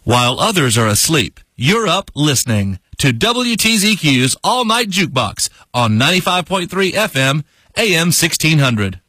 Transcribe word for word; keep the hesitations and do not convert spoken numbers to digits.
While others are asleep, you're up listening to W T Z Q's All Night Jukebox on ninety-five point three F M, A M sixteen hundred.